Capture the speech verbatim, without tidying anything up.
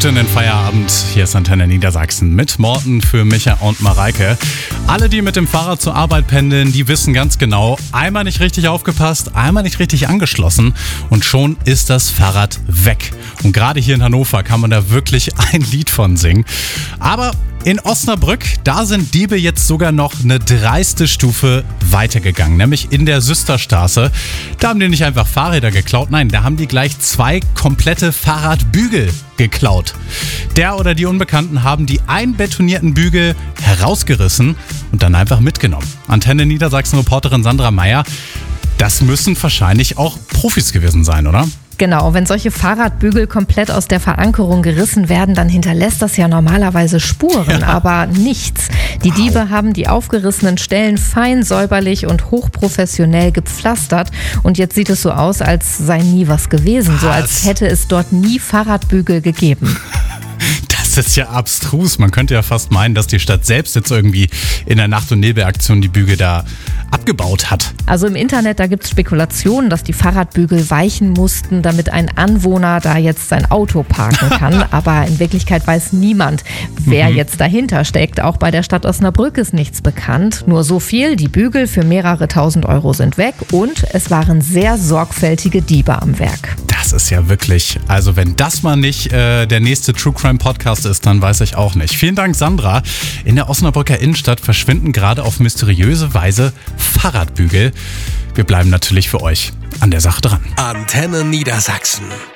Gut in den Feierabend. Hier ist Antenne Niedersachsen mit Morten für Micha und Mareike. Alle, die mit dem Fahrrad zur Arbeit pendeln, die wissen ganz genau, einmal nicht richtig aufgepasst, einmal nicht richtig angeschlossen und schon ist das Fahrrad weg. Und gerade hier in Hannover kann man da wirklich ein Lied von singen. Aber in Osnabrück, da sind Diebe jetzt sogar noch eine dreiste Stufe weitergegangen, nämlich in der Süsterstraße. Da haben die nicht einfach Fahrräder geklaut, nein, da haben die gleich zwei komplette Fahrradbügel geklaut. Der oder die Unbekannten haben die einbetonierten Bügel herausgerissen und dann einfach mitgenommen. Antenne Niedersachsen-Reporterin Sandra Meyer, das müssen wahrscheinlich auch Profis gewesen sein, oder? Genau, wenn solche Fahrradbügel komplett aus der Verankerung gerissen werden, dann hinterlässt das ja normalerweise Spuren, ja. aber nichts. Die wow. Diebe haben die aufgerissenen Stellen fein säuberlich und hochprofessionell gepflastert und jetzt sieht es so aus, als sei nie was gewesen, was? so als hätte es dort nie Fahrradbügel gegeben. Das ist ja abstrus. Man könnte ja fast meinen, dass die Stadt selbst jetzt irgendwie in der Nacht- und Nebelaktion die Bügel da abgebaut hat. Also im Internet, da gibt es Spekulationen, dass die Fahrradbügel weichen mussten, damit ein Anwohner da jetzt sein Auto parken kann. Aber in Wirklichkeit weiß niemand, wer mhm. jetzt dahinter steckt. Auch bei der Stadt Osnabrück ist nichts bekannt. Nur so viel, die Bügel für mehrere tausend Euro sind weg und es waren sehr sorgfältige Diebe am Werk. Das ist ja wirklich, also wenn das mal nicht äh, der nächste True Crime Podcast ist, dann weiß ich auch nicht. Vielen Dank, Sandra. In der Osnabrücker Innenstadt verschwinden gerade auf mysteriöse Weise Fahrradbügel. Wir bleiben natürlich für euch an der Sache dran. Antenne Niedersachsen.